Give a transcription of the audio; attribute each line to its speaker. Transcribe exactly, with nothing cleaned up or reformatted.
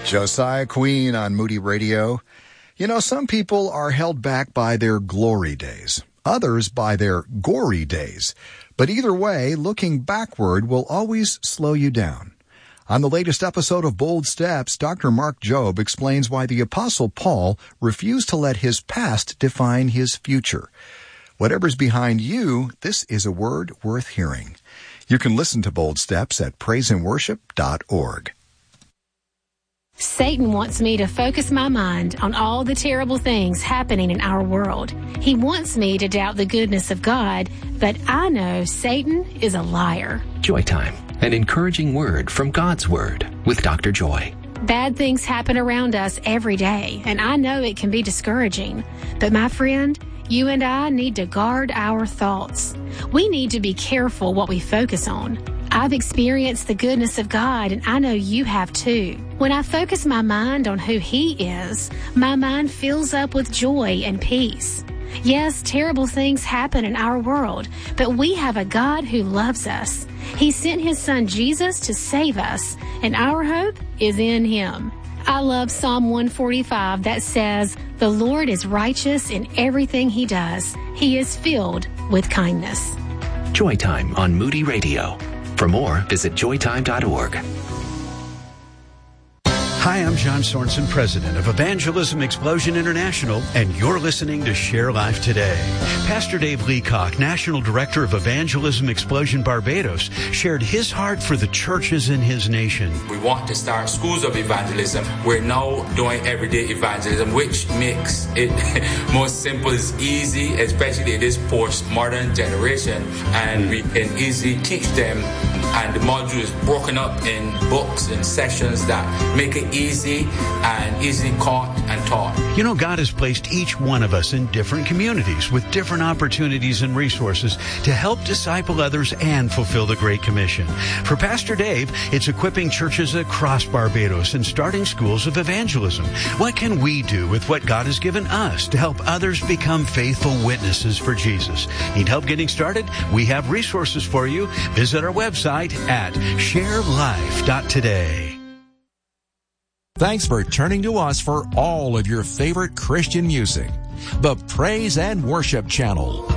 Speaker 1: Josiah Queen on Moody Radio. You know, some people are held back by their glory days, others by their gory days. But either way, looking backward will always slow you down. On the latest episode of Bold Steps, Doctor Mark Jobe explains why the Apostle Paul refused to let his past define his future. Whatever's behind you, this is a word worth hearing. You can listen to Bold Steps at praise and worship dot org.
Speaker 2: Satan wants me to focus my mind on all the terrible things happening in our world. He wants me to doubt the goodness of God, but I know Satan is a liar.
Speaker 3: Joy Time, an encouraging word from God's Word with Doctor Joy.
Speaker 2: Bad things happen around us every day, and I know it can be discouraging. But my friend, you and I need to guard our thoughts. We need to be careful what we focus on. I've experienced the goodness of God, and I know you have too. When I focus my mind on who He is, my mind fills up with joy and peace. Yes, terrible things happen in our world, but we have a God who loves us. He sent His Son Jesus to save us, and our hope is in Him. I love Psalm one forty-five that says, "The Lord is righteous in everything He does. He is filled with kindness."
Speaker 3: Joy Time on Moody Radio. For more, visit joy time dot org.
Speaker 4: Hi, I'm John Sorensen, president of Evangelism Explosion International, and you're listening to Share Life Today. Pastor Dave Leacock, National Director of Evangelism Explosion Barbados, shared his heart for the churches in his nation.
Speaker 5: We want to start schools of evangelism. We're now doing everyday evangelism, which makes it more simple, is easy, especially in this postmodern generation, and we can easily teach them. And the module is broken up in books and sessions that make it easy and easily caught and taught.
Speaker 4: You know, God has placed each one of us in different communities with different opportunities and resources to help disciple others and fulfill the Great Commission. For Pastor Dave, it's equipping churches across Barbados and starting schools of evangelism. What can we do with what God has given us to help others become faithful witnesses for Jesus? Need help getting started? We have resources for you. Visit our website at share life dot today.
Speaker 6: Thanks for turning to us for all of your favorite Christian music. The Praise and Worship Channel.